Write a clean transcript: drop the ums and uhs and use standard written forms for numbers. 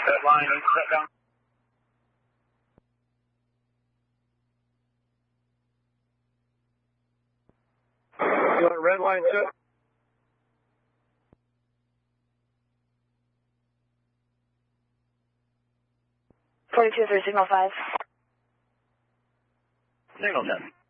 Red line, set down. You want red line set? Forty-two through signal 5. Signal 10.